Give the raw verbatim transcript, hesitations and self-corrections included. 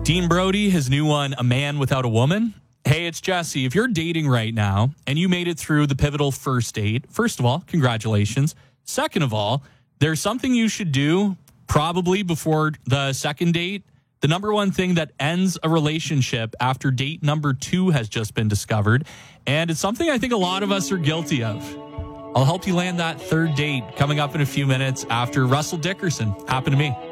Dean Brody, his new one, A Man Without a Woman. Hey, it's Jesse. If you're dating right now and you made it through the pivotal first date, first of all, congratulations. Second of all, there's something you should do probably before the second date. The number one thing that ends a relationship after date number two has just been discovered. And it's something I think a lot of us are guilty of. I'll help you land that third date coming up in a few minutes after Russell Dickerson. Happened to me.